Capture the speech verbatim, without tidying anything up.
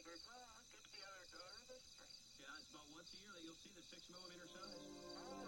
bigger draw. Get the other door of the string. Yeah, it's about once a year that you'll see the six millimeter size.